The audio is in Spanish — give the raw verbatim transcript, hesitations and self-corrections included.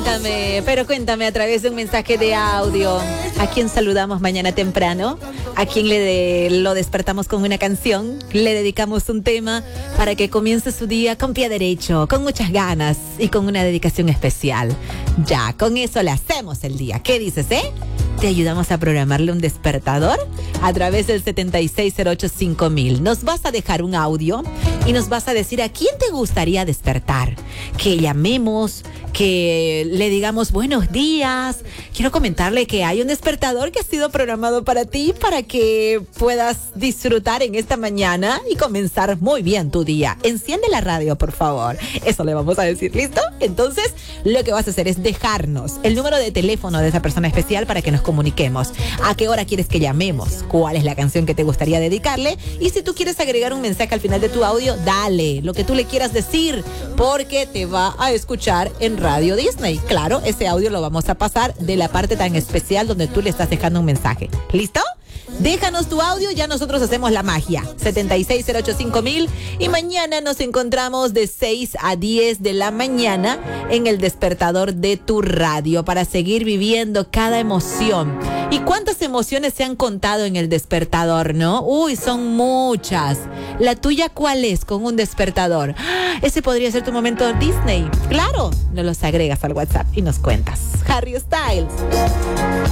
cuéntame, pero cuéntame a través de un mensaje de audio. ¿A quién saludamos mañana temprano? ¿A quién le de, lo despertamos con una canción? ¿Le dedicamos un tema para que comience su día con pie derecho, con muchas ganas y con una dedicación especial? Ya, con eso le hacemos el día. ¿Qué dices, eh? Te ayudamos a programarle un despertador a través del setenta y seis cero ocho cinco mil. Nos vas a dejar un audio y nos vas a decir a quién te gustaría despertar. Que llamemos, que le digamos buenos días. Quiero comentarle que hay un despertador que ha sido programado para ti para que puedas disfrutar en esta mañana y comenzar muy bien tu día. Enciende la radio, por favor. Eso le vamos a decir, ¿listo? Entonces, lo que vas a hacer es dejarnos el número de teléfono de esa persona especial para que nos comuniquemos. ¿A qué hora quieres que llamemos? ¿Cuál es la canción que te gustaría dedicarle? Y si tú quieres agregar un mensaje al final de tu audio, dale lo que tú le quieras decir, porque te va a escuchar en Radio Disney. Claro, ese audio lo vamos a pasar de la parte tan especial donde tú le estás dejando un mensaje. ¿Listo? Déjanos tu audio, ya nosotros hacemos la magia. setenta y seis cero ocho cinco mil y mañana nos encontramos de seis a diez de la mañana en el despertador de tu radio para seguir viviendo cada emoción. ¿Y cuántas emociones se han contado en el despertador, no? Uy, son muchas. ¿La tuya cuál es con un despertador? ¡Ah! Ese podría ser tu momento Disney. Claro, nos los agregas al WhatsApp y nos cuentas. Harry Styles.